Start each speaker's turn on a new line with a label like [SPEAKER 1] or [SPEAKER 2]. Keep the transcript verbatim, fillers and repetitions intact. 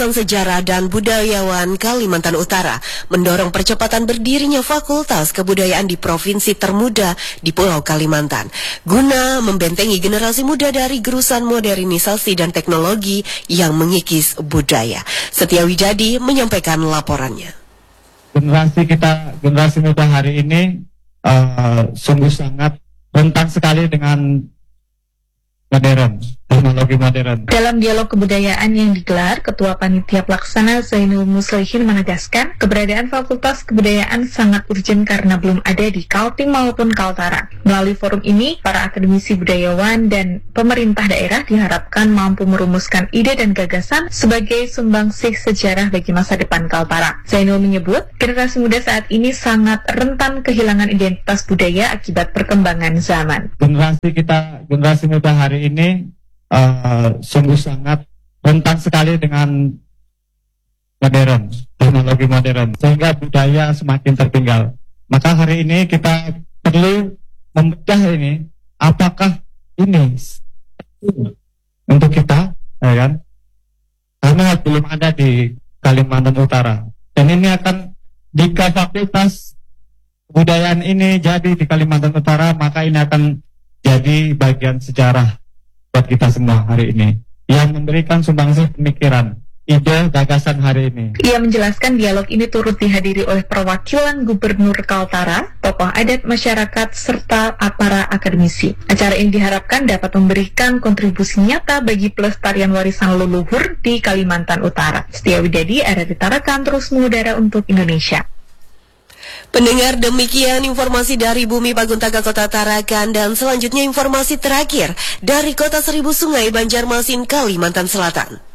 [SPEAKER 1] Sejarah dan Budayawan Kalimantan Utara mendorong percepatan berdirinya Fakultas Kebudayaan di provinsi termuda di Pulau Kalimantan guna membentengi generasi muda dari gerusan modernisasi dan teknologi yang mengikis budaya. Setia Wijadi menyampaikan laporannya.
[SPEAKER 2] Generasi kita, generasi muda hari ini uh, sungguh sangat rentan sekali dengan modern, teknologi modern.
[SPEAKER 3] Dalam dialog kebudayaan yang digelar, Ketua Panitia Pelaksana Zainul Muslihin menegaskan keberadaan Fakultas Kebudayaan sangat urgen karena belum ada di Kaltim maupun Kaltara. Melalui forum ini, para akademisi budayawan dan pemerintah daerah diharapkan mampu merumuskan ide dan gagasan sebagai sumbangsih sejarah bagi masa depan Kaltara. Zainul menyebut, generasi muda saat ini sangat rentan kehilangan identitas budaya akibat perkembangan zaman.
[SPEAKER 2] Generasi kita, generasi muda hari ini uh, sungguh sangat rentan sekali dengan modern, teknologi modern, sehingga budaya semakin tertinggal. Maka hari ini kita perlu membedah ini, apakah ini untuk kita, ya kan? Karena belum ada di Kalimantan Utara. Dan ini akan, jika fakultas kebudayaan ini jadi di Kalimantan Utara, maka ini akan jadi bagian sejarah buat kita semua hari ini, yang memberikan sumbangsih pemikiran, ide, gagasan hari ini.
[SPEAKER 3] Ia menjelaskan dialog ini turut dihadiri oleh perwakilan Gubernur Kaltara, tokoh adat masyarakat, serta para akademisi. Acara ini diharapkan dapat memberikan kontribusi nyata bagi pelestarian warisan leluhur di Kalimantan Utara. Setia Widadi, R R I Tarakan, terus mengudara untuk Indonesia.
[SPEAKER 1] Pendengar, demikian informasi dari Bumi Paguntaka Kota Tarakan, dan selanjutnya informasi terakhir dari Kota Seribu Sungai, Banjarmasin, Kalimantan Selatan.